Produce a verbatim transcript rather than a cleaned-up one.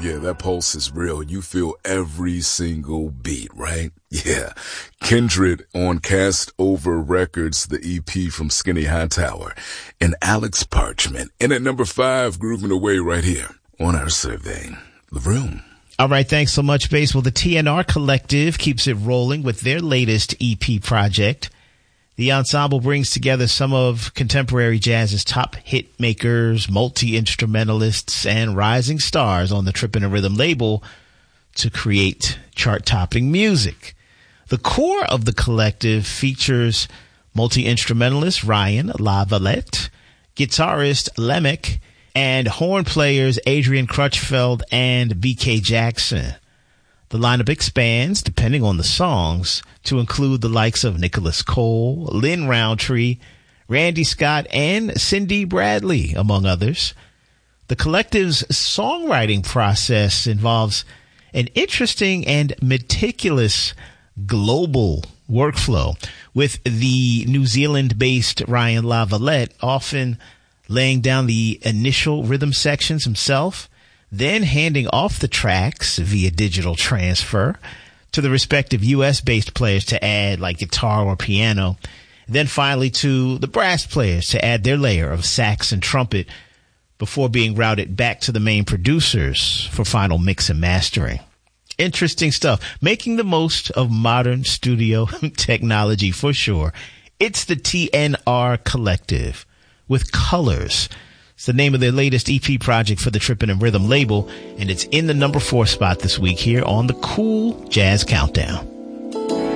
yeah, that pulse is real. You feel every single beat, right? Yeah. Kindred on Cast Over Records, the E P from Skinny Hightower, and Alex Parchment. And at number five, grooving away right here on our survey, The Room. All right, thanks so much, Bass. Well, the T N R Collective keeps it rolling with their latest E P project. The ensemble brings together some of contemporary jazz's top hit makers, multi-instrumentalists, and rising stars on the Trippin' and Rhythm label to create chart-topping music. The core of the collective features multi-instrumentalist Ryan LaVallette, guitarist Lemek, and horn players Adrian Crutchfield and B K Jackson. The lineup expands, depending on the songs, to include the likes of Nicholas Cole, Lynn Roundtree, Randy Scott, and Cindy Bradley, among others. The collective's songwriting process involves an interesting and meticulous global workflow, with the New Zealand-based Ryan LaVallette often laying down the initial rhythm sections himself, then handing off the tracks via digital transfer to the respective U S-based players to add like guitar or piano, then finally to the brass players to add their layer of sax and trumpet before being routed back to the main producers for final mix and mastering. Interesting stuff. Making the most of modern studio technology for sure. It's the T N R Collective with Colors. It's the name of their latest E P project for the Trippin' and Rhythm label, and it's in the number four spot this week here on the Cool Jazz Countdown.